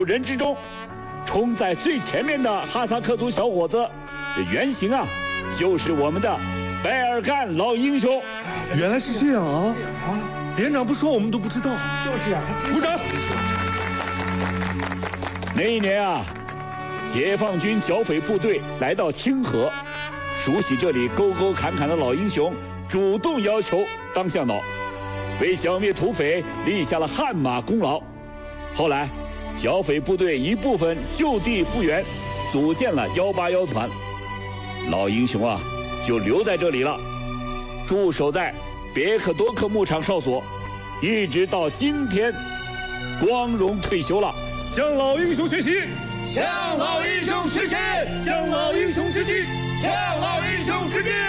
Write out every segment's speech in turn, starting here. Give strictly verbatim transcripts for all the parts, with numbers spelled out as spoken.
人之中，冲在最前面的哈萨克族小伙子，这原型啊，就是我们的拜尔干老英雄。 原来是这样啊！啊，连长不说我们都不知道。 就是啊，还真鼓掌。 那一年啊，解放军剿匪部队来到清河，熟悉这里沟沟坎坎的老英雄主动要求当向导，为消灭土匪立下了汗马功劳。后来，剿匪部队一部分就地复员，组建了幺八幺团。老英雄啊，就留在这里了，驻守在别克多克牧场哨所，一直到今天，光荣退休了。 向老英雄学习， 向老英雄学习， 向老英雄致敬， 向老英雄致敬。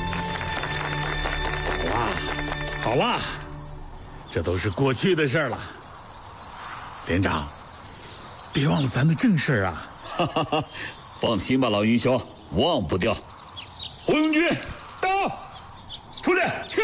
哇，好啦，这都是过去的事了。连长，别忘了咱的正事啊！ 哈哈哈，放心吧，老英雄，忘不掉。胡永军，到，出去去。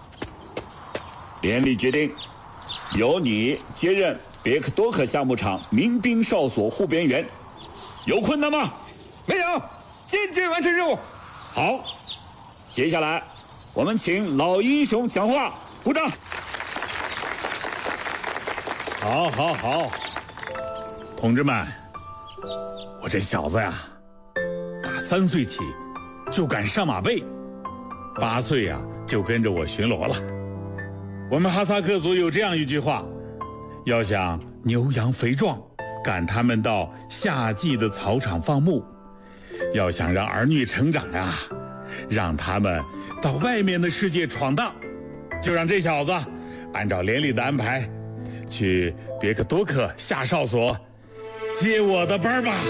连里决定，由你接任别克多克夏牧场民兵哨所护边员。有困难吗？ 没有，坚决完成任务。 好，接下来我们请老英雄讲话，鼓掌。 好，好，好，同志们，我这小子呀，打三岁起就敢上马背，八岁呀就跟着我巡逻了。我们哈萨克族有这样一句话：要想牛羊肥壮，赶他们到夏季的草场放牧；要想让儿女成长呀，让他们到外面的世界闯荡。就让这小子按照连里的安排，去别克多克夏哨所接我的班吧。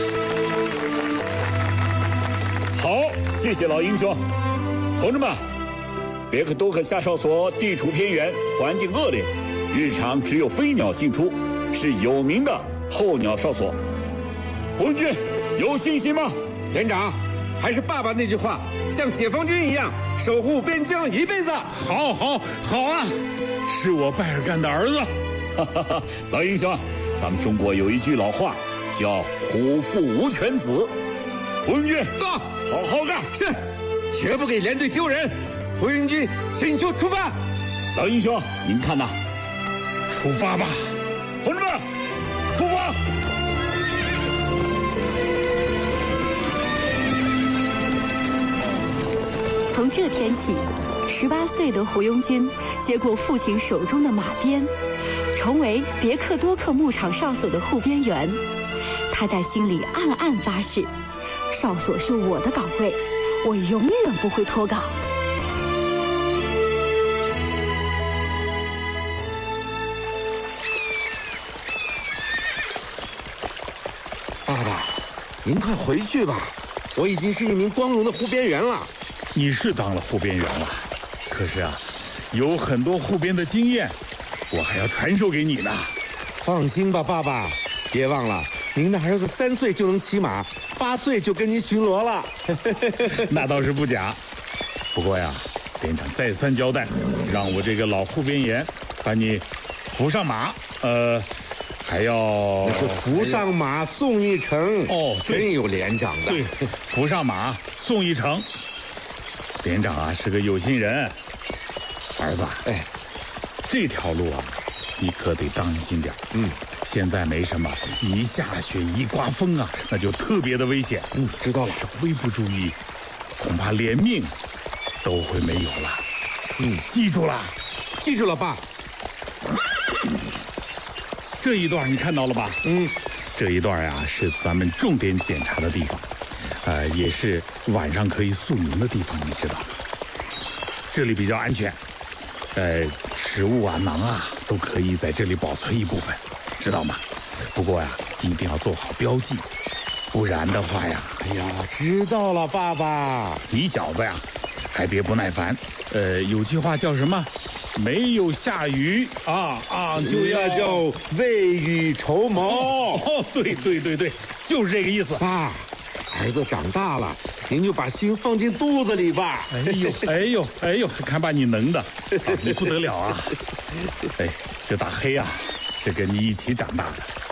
好，谢谢老英雄。同志们，别克多克夏哨所地处偏远，环境恶劣，日常只有飞鸟进出，是有名的候鸟哨所。胡文军有信心吗？ 连长，还是爸爸那句话，像解放军一样守护边疆一辈子。 好，好，好啊！是我拜尔干的儿子。 哈哈哈，老英雄，咱们中国有一句老话，叫虎父无犬子。胡文军， 到， 好好干。 是，绝不给连队丢人。胡云军，请求出发。 老英雄，您看呐， 出发吧， 同志们，出发！ 从这天起，十八岁的胡庸军接过父亲手中的马鞭，成为别克多克牧场哨所的护边员。他在心里暗暗发誓，哨所是我的岗位，我永远不会脱岗。 爸爸，您快回去吧，我已经是一名光荣的护边员了。 你是当了护边员了，可是啊，有很多护边的经验，我还要传授给你呢。 放心吧，爸爸，别忘了，您的儿子三岁就能骑马，八岁就跟您巡逻了。 那倒是不假。不过呀，连长再三交代，让我这个老护边员把你扶上马，呃。还要那是扶上马送一程哦， 真有连长的。 对，扶上马送一程。连长啊是个有心人，儿子， 哎， 这条路啊，你可得当心点。 嗯， 现在没什么，一下雪一刮风啊，那就特别的危险。 嗯，知道了。 稍微不注意，恐怕连命都会没有了。 嗯， 记住了， 记住了，爸。 这一段你看到了吧？ 嗯， 这一段呀是咱们重点检查的地方，呃，也是晚上可以宿营的地方，你知道吗？这里比较安全，呃，食物啊、馕啊都可以在这里保存一部分，知道吗？不过呀，一定要做好标记，不然的话呀， 哎呀，知道了，爸爸。 你小子呀，还别不耐烦。呃，有句话叫什么？没有下雨啊啊，就要叫未雨绸缪。 哦，对对对对，就是这个意思。 爸，儿子长大了，您就把心放进肚子里吧。 哎呦哎呦哎呦，看把你能的，啊、你不得了啊！哎，这大黑啊，是跟你一起长大的。